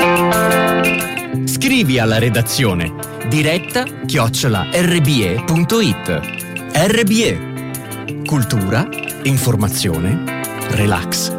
Scrivi alla redazione diretta@rbe.it. RBE. Cultura, informazione, relax.